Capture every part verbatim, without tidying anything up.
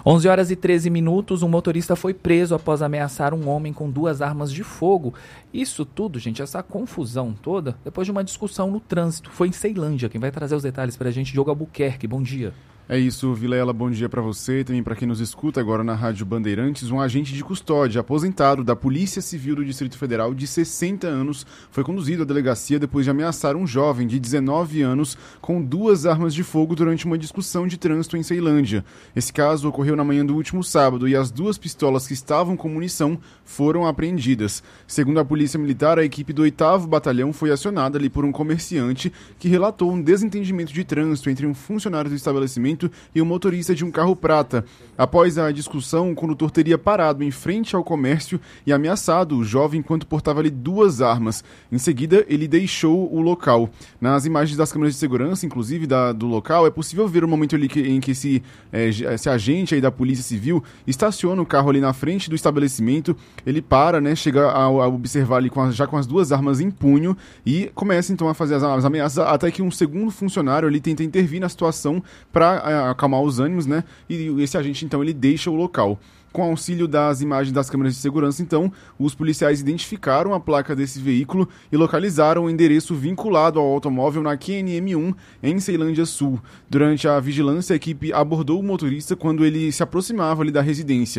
onze horas e treze minutos, um motorista foi preso após ameaçar um homem com duas armas de fogo. Isso tudo, gente, essa confusão toda, depois de uma discussão no trânsito. Foi em Ceilândia. Quem vai trazer os detalhes pra gente, Diogo Albuquerque. Bom dia. É isso, Vilela, bom dia para você e também para quem nos escuta agora na Rádio Bandeirantes. Um agente de custódia aposentado da Polícia Civil do Distrito Federal de sessenta anos foi conduzido à delegacia depois de ameaçar um jovem de dezenove anos com duas armas de fogo durante uma discussão de trânsito em Ceilândia. Esse caso ocorreu na manhã do último sábado e as duas pistolas que estavam com munição foram apreendidas. Segundo a Polícia Militar, a equipe do oitavo Batalhão foi acionada ali por um comerciante que relatou um desentendimento de trânsito entre um funcionário do estabelecimento e o motorista de um carro prata. Após a discussão, o condutor teria parado em frente ao comércio e ameaçado o jovem enquanto portava ali duas armas. Em seguida, ele deixou o local. Nas imagens das câmeras de segurança, inclusive da, do local, é possível ver o momento ali que, em que esse, é, esse agente aí da Polícia Civil estaciona o carro ali na frente do estabelecimento. Ele para, né, chega a, a observar ali com as, já com as duas armas em punho e começa então a fazer as, as ameaças, até que um segundo funcionário ali tenta intervir na situação para acalmar os ânimos, né? E esse agente, então, ele deixa o local. Com auxílio das imagens das câmeras de segurança, então, os policiais identificaram a placa desse veículo e localizaram o endereço vinculado ao automóvel na Q N M um, em Ceilândia Sul. Durante a vigilância, a equipe abordou o motorista quando ele se aproximava ali da residência.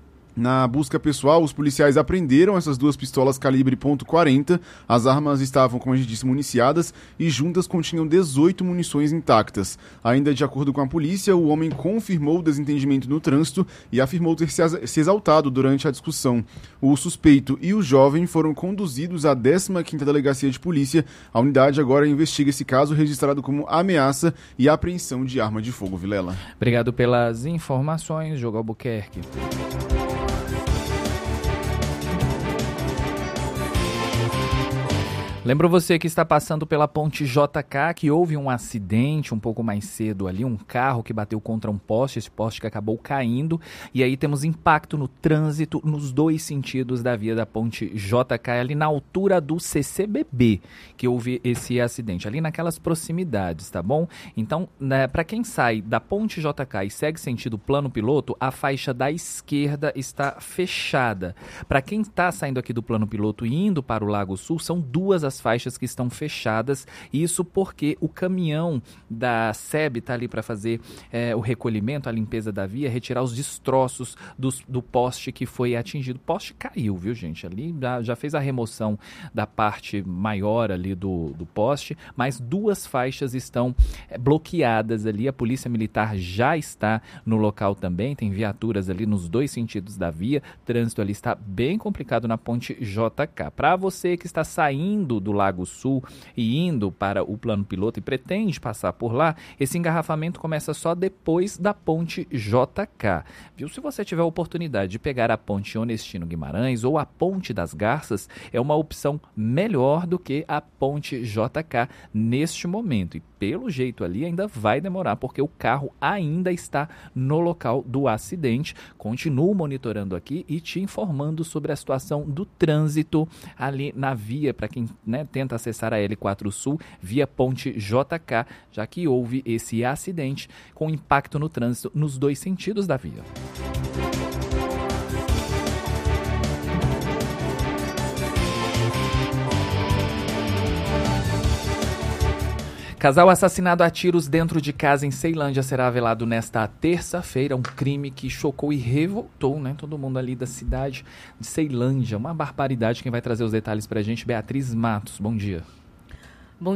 Na busca pessoal, os policiais apreenderam essas duas pistolas calibre ponto quarenta. As armas estavam, como a gente disse, municiadas e juntas continham dezoito munições intactas. Ainda de acordo com a polícia, o homem confirmou o desentendimento no trânsito e afirmou ter se exaltado durante a discussão. O suspeito e o jovem foram conduzidos à décima quinta Delegacia de Polícia. A unidade agora investiga esse caso registrado como ameaça e apreensão de arma de fogo. Vilela. Obrigado pelas informações, Diogo Albuquerque. Lembro você que está passando pela ponte J K que houve um acidente um pouco mais cedo ali, um carro que bateu contra um poste, esse poste que acabou caindo, e aí temos impacto no trânsito nos dois sentidos da via da ponte J K, ali na altura do C C B B, que houve esse acidente, ali naquelas proximidades, tá bom? Então, né, para quem sai da ponte J K e segue sentido plano piloto, a faixa da esquerda está fechada. Para quem está saindo aqui do plano piloto e indo para o Lago Sul, são duas as faixas que estão fechadas, isso porque o caminhão da S E B está ali para fazer é, o recolhimento, a limpeza da via, retirar os destroços do, do poste que foi atingido. O poste caiu, viu, gente? Ali já, já fez a remoção da parte maior ali do, do poste, mas duas faixas estão é, bloqueadas ali. A Polícia Militar já está no local também, tem viaturas ali nos dois sentidos da via, trânsito ali está bem complicado na ponte J K. Para você que está saindo do Lago Sul e indo para o plano piloto e pretende passar por lá, esse engarrafamento começa só depois da ponte J K. Viu? Se você tiver a oportunidade de pegar a ponte Honestino Guimarães ou a ponte das Garças, é uma opção melhor do que a ponte J K neste momento. E pelo jeito ali ainda vai demorar, porque o carro ainda está no local do acidente. Continuo monitorando aqui e te informando sobre a situação do trânsito ali na via, para quem, né, tenta acessar a L quatro Sul via ponte J K, já que houve esse acidente com impacto no trânsito nos dois sentidos da via. Casal assassinado a tiros dentro de casa em Ceilândia será velado nesta terça-feira. Um crime que chocou e revoltou, né, todo mundo ali da cidade de Ceilândia. Uma barbaridade. Quem vai trazer os detalhes pra gente, Beatriz Matos. Bom dia.